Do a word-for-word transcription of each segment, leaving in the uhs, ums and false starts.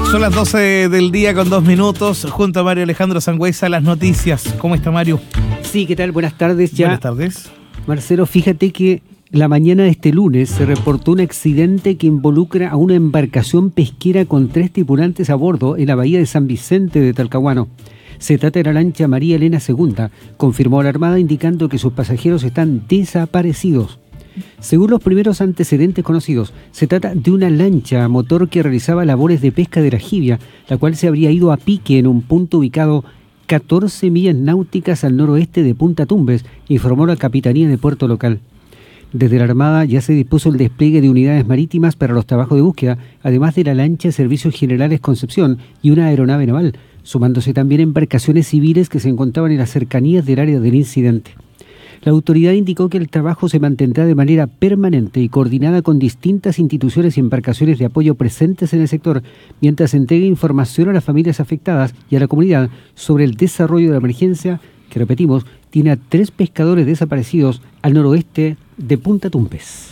Son las doce del día con dos minutos, junto a Mario Alejandro Sangüesa, las noticias. ¿Cómo está, Mario? Sí, ¿qué tal? Buenas tardes. Ya. Buenas tardes. Marcelo, fíjate que la mañana de este lunes se reportó un accidente que involucra a una embarcación pesquera con tres tripulantes a bordo en la bahía de San Vicente de Talcahuano. Se trata de la lancha María Elena segunda, confirmó la Armada indicando que sus pasajeros están desaparecidos. Según los primeros antecedentes conocidos, se trata de una lancha a motor que realizaba labores de pesca de la jibia, la cual se habría ido a pique en un punto ubicado catorce millas náuticas al noroeste de Punta Tumbes, informó la Capitanía de Puerto Local. Desde la Armada ya se dispuso el despliegue de unidades marítimas para los trabajos de búsqueda, además de la lancha de Servicios Generales Concepción y una aeronave naval, sumándose también embarcaciones civiles que se encontraban en las cercanías del área del incidente. La autoridad indicó que el trabajo se mantendrá de manera permanente y coordinada con distintas instituciones y embarcaciones de apoyo presentes en el sector, mientras se entregue información a las familias afectadas y a la comunidad sobre el desarrollo de la emergencia, que repetimos, tiene a tres pescadores desaparecidos al noroeste de Punta Tumbes.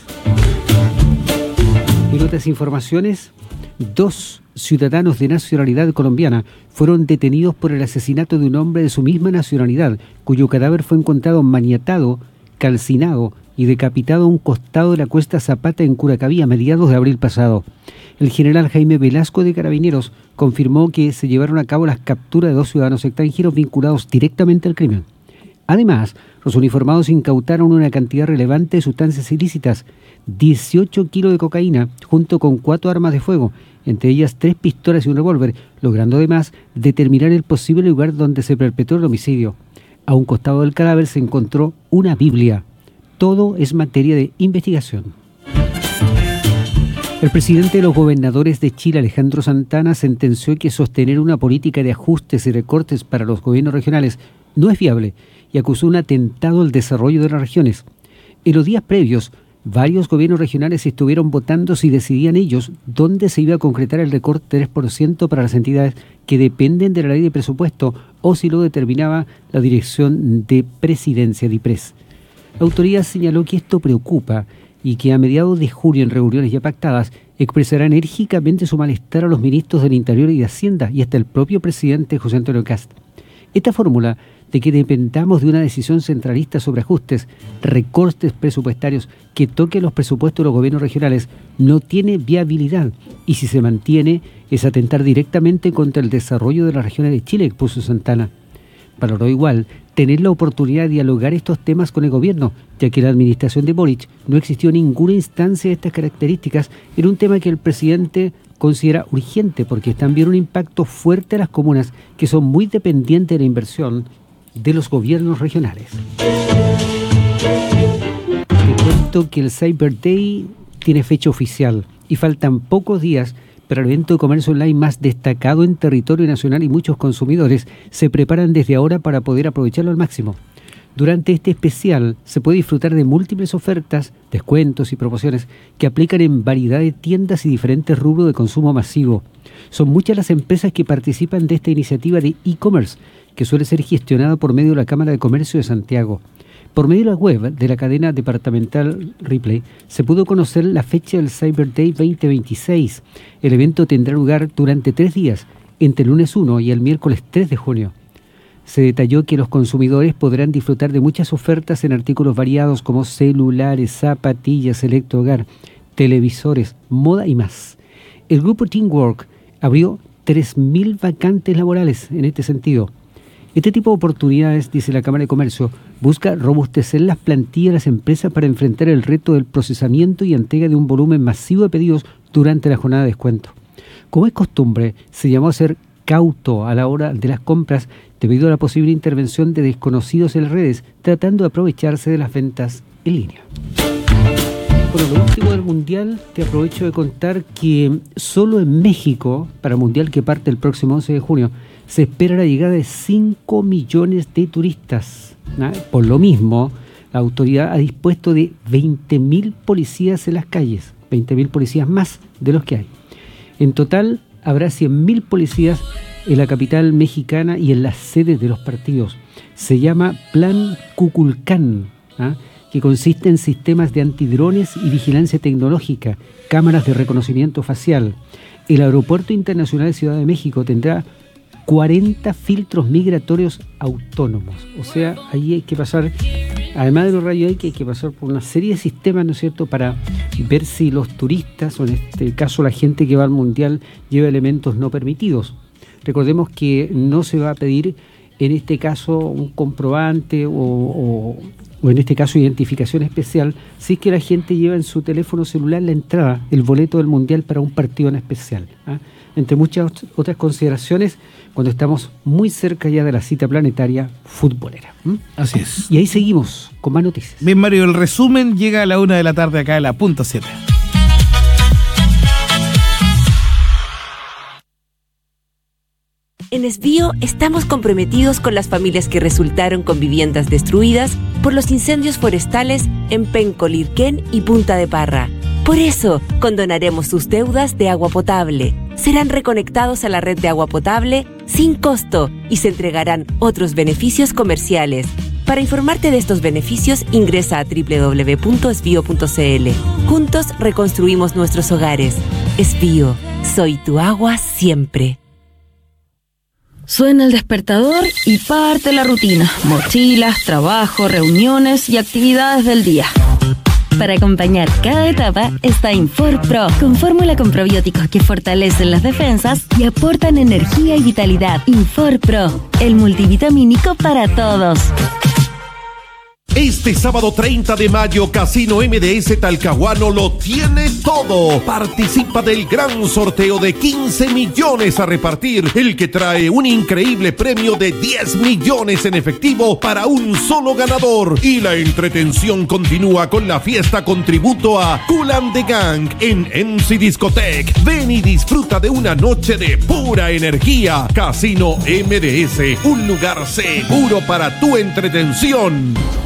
En otras informaciones, dos ciudadanos de nacionalidad colombiana fueron detenidos por el asesinato de un hombre de su misma nacionalidad, cuyo cadáver fue encontrado maniatado, calcinado y decapitado a un costado de la cuesta Zapata en Curacaví a mediados de abril pasado. El general Jaime Velasco de Carabineros confirmó que se llevaron a cabo las capturas de dos ciudadanos extranjeros vinculados directamente al crimen. Además, los uniformados incautaron una cantidad relevante de sustancias ilícitas, dieciocho kilos de cocaína, junto con cuatro armas de fuego, entre ellas tres pistolas y un revólver, logrando además determinar el posible lugar donde se perpetró el homicidio. A un costado del cadáver se encontró una Biblia. Todo es materia de investigación. El presidente de los gobernadores de Chile, Alejandro Santana, sentenció que sostener una política de ajustes y recortes para los gobiernos regionales no es viable y acusó un atentado al desarrollo de las regiones. En los días previos, varios gobiernos regionales estuvieron votando si decidían ellos dónde se iba a concretar el recorte tres por ciento para las entidades que dependen de la ley de presupuesto o si lo determinaba la Dirección de Presidencia de IPRES. La autoridad señaló que esto preocupa y que a mediados de junio, en reuniones ya pactadas, expresará enérgicamente su malestar a los ministros del Interior y de Hacienda y hasta el propio presidente José Antonio Kast. Esta fórmula de que dependamos de una decisión centralista sobre ajustes, recortes presupuestarios que toquen los presupuestos de los gobiernos regionales no tiene viabilidad y si se mantiene es atentar directamente contra el desarrollo de las regiones de Chile, expuso Santana. Valoró igual tener la oportunidad de dialogar estos temas con el gobierno, ya que en la administración de Boric no existió ninguna instancia de estas características en un tema que el presidente considera urgente porque también un impacto fuerte a las comunas que son muy dependientes de la inversión de los gobiernos regionales. Te cuento que el Cyber Day tiene fecha oficial y faltan pocos días para el evento de comercio online más destacado en territorio nacional y muchos consumidores se preparan desde ahora para poder aprovecharlo al máximo. Durante este especial se puede disfrutar de múltiples ofertas, descuentos y promociones que aplican en variedad de tiendas y diferentes rubros de consumo masivo. Son muchas las empresas que participan de esta iniciativa de e-commerce, que suele ser gestionada por medio de la Cámara de Comercio de Santiago. Por medio de la web de la cadena departamental Ripley, se pudo conocer la fecha del Cyber Day veinte veintiséis. El evento tendrá lugar durante tres días, entre el lunes uno y el miércoles tres de junio. Se detalló que los consumidores podrán disfrutar de muchas ofertas en artículos variados como celulares, zapatillas, electrohogar, televisores, moda y más. El grupo Teamwork abrió tres mil vacantes laborales en este sentido. Este tipo de oportunidades, dice la Cámara de Comercio, busca robustecer las plantillas de las empresas para enfrentar el reto del procesamiento y entrega de un volumen masivo de pedidos durante la jornada de descuento. Como es costumbre, se llamó a ser cauto a la hora de las compras debido a la posible intervención de desconocidos en las redes, tratando de aprovecharse de las ventas en línea. Bueno, lo último del Mundial, te aprovecho de contar que solo en México, para el Mundial que parte el próximo once de junio, se espera la llegada de cinco millones de turistas. ¿no? Por lo mismo, la autoridad ha dispuesto de veinte mil policías en las calles, veinte mil policías más de los que hay. En total, habrá cien mil policías en la capital mexicana y en las sedes de los partidos. Se llama Plan Kukulcán, ¿ah? que consiste en sistemas de antidrones y vigilancia tecnológica, cámaras de reconocimiento facial. el Aeropuerto Internacional de Ciudad de México tendrá cuarenta filtros migratorios autónomos. O sea, ahí hay que pasar, además de los rayos X, hay que pasar por una serie de sistemas, ¿no es cierto?, para ver si los turistas, o en este caso la gente que va al Mundial, lleva elementos no permitidos. Recordemos que no se va a pedir, en este caso, un comprobante o, o, o en este caso identificación especial, si es que la gente lleva en su teléfono celular la entrada, el boleto del Mundial para un partido en especial, ¿ah? Entre muchas otras consideraciones, cuando estamos muy cerca ya de la cita planetaria futbolera. ¿Mm? Así es. Y ahí seguimos con más noticias. Bien, Mario, el resumen llega a la una de la tarde acá en la punto siete. En Esbío estamos comprometidos con las familias que resultaron con viviendas destruidas por los incendios forestales en Penco, Lirquén y Punta de Parra. Por eso, condonaremos sus deudas de agua potable. Serán reconectados a la red de agua potable sin costo y se entregarán otros beneficios comerciales. Para informarte de estos beneficios, ingresa a doble u doble u doble u punto esbío punto c l. Juntos reconstruimos nuestros hogares. Esbío, soy tu agua siempre. Suena el despertador y parte la rutina. Mochilas, trabajo, reuniones y actividades del día. Para acompañar cada etapa está InforPro, con fórmula con probióticos que fortalecen las defensas y aportan energía y vitalidad. InforPro, el multivitamínico para todos. Este sábado treinta de mayo, Casino M D S Talcahuano lo tiene todo. Participa del gran sorteo de quince millones a repartir, el que trae un increíble premio de diez millones en efectivo para un solo ganador. Y la entretención continúa con la fiesta con tributo a Kool and the Gang en M C Discotech. Ven y disfruta de una noche de pura energía. Casino M D S, un lugar seguro para tu entretención.